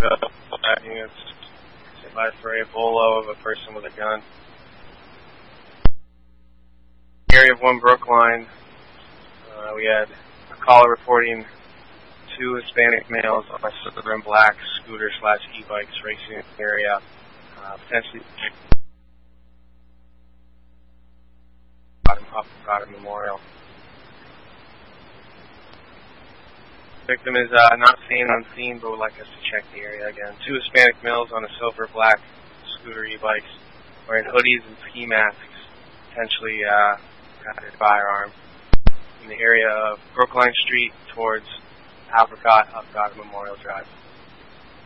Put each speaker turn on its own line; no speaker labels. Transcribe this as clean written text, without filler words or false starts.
units survived for a bolo of a person with a gun. Area of 1 Brookline, we had a caller reporting 2 Hispanic males on a silver and black scooter/e-bikes racing in the area, potentially off of Goddard Memorial. The victim is not seen on scene, but would like us to check the area again. 2 Hispanic males on a silver-black scooter e-bikes wearing hoodies and ski masks, potentially had a firearm, in the area of Brookline Street towards Apricot up Goddard Memorial Drive.